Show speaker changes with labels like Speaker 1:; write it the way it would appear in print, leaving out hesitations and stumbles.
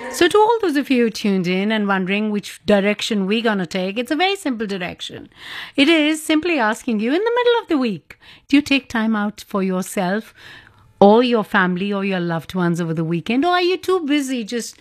Speaker 1: So, to all those of you tuned in and wondering which direction we're going to take, it's a very simple direction. It is simply asking you in the middle of the week, do you take time out for yourself or your family or your loved ones over the weekend? Or are you too busy just